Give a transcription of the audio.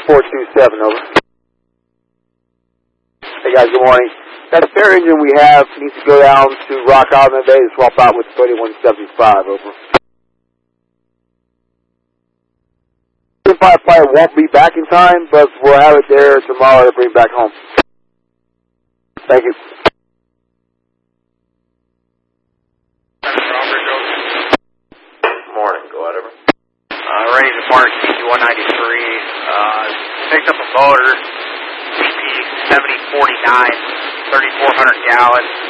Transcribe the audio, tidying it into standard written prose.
427, over. Hey guys, good morning. That spare engine we have needs to go down to Rock Island Bay to swap out with 3175, over. 5 flight won't be back in time, but we'll have it there tomorrow to bring back home. Thank you. Morning, go ahead, over. Ready to park DC-193. Picked up a motor, BP 7049, 3,400 gallons.